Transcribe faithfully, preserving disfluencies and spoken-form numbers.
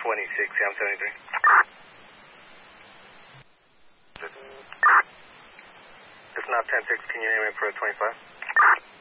twenty-six, Sam seventy-three. It's not ten six, can you name it for twenty-five?